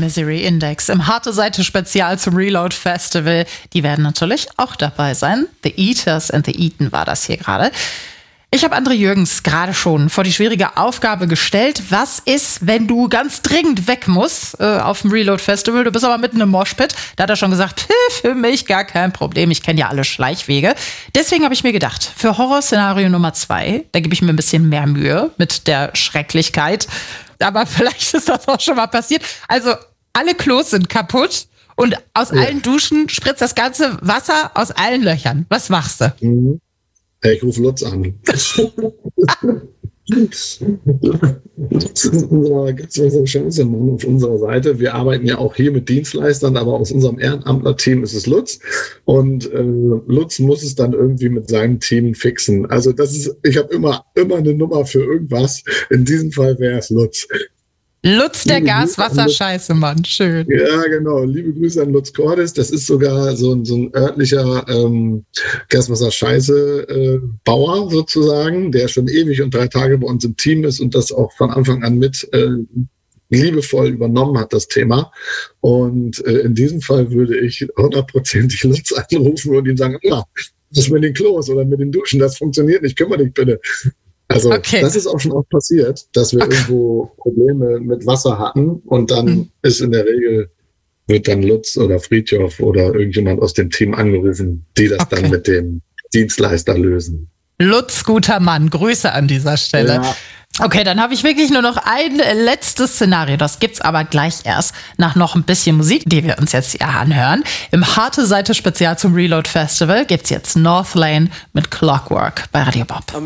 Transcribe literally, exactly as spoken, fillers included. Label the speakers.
Speaker 1: Misery Index im Harte Seite Spezial zum Reload Festival. Die werden natürlich auch dabei sein. The Eaters and the Eaten war das hier gerade. Ich habe André Jürgens gerade schon vor die schwierige Aufgabe gestellt. Was ist, wenn du ganz dringend weg musst äh, auf dem Reload Festival? Du bist aber mitten im Moshpit. Da hat er schon gesagt, für mich gar kein Problem. Ich kenne ja alle Schleichwege. Deswegen habe ich mir gedacht, für Horrorszenario Nummer zwei, da gebe ich mir ein bisschen mehr Mühe mit der Schrecklichkeit. Aber vielleicht ist das auch schon mal passiert. Also alle Klos sind kaputt und aus ja. allen Duschen spritzt das ganze Wasser aus allen Löchern. Was machst du?
Speaker 2: Mhm. Ich rufe Lutz an. Das ist unser ganz großer Chance auf unserer Seite. Wir arbeiten ja auch hier mit Dienstleistern, aber aus unserem Ehrenamtler-Team ist es Lutz. Und äh, Lutz muss es dann irgendwie mit seinem Team fixen. Also das ist, ich habe immer, immer eine Nummer für irgendwas. In diesem Fall wäre es Lutz.
Speaker 1: Lutz, der Gas-Wasser-Scheiße-Mann, schön.
Speaker 2: Ja, genau. Liebe Grüße an Lutz Cordes. Das ist sogar so ein, so ein örtlicher ähm, Gas-Wasser-Scheiße-Bauer äh, sozusagen, der schon ewig und drei Tage bei uns im Team ist und das auch von Anfang an mit äh, liebevoll übernommen hat, das Thema. Und äh, in diesem Fall würde ich hundertprozentig Lutz anrufen und ihm sagen, ja, das ist mit den Klos oder mit den Duschen, das funktioniert nicht, kümmere dich bitte. Also okay. Das ist auch schon oft passiert, dass wir okay. irgendwo Probleme mit Wasser hatten und dann mhm. ist in der Regel, wird dann Lutz oder Friedhof oder irgendjemand aus dem Team angerufen, die das okay. dann mit dem Dienstleister lösen.
Speaker 1: Lutz, guter Mann, Grüße an dieser Stelle. Ja. Okay, dann habe ich wirklich nur noch ein letztes Szenario. Das gibt's aber gleich erst nach noch ein bisschen Musik, die wir uns jetzt hier anhören. Im Harte Seite Spezial zum Reload Festival gibt's jetzt Northlane mit Clockwork bei Radio Bob.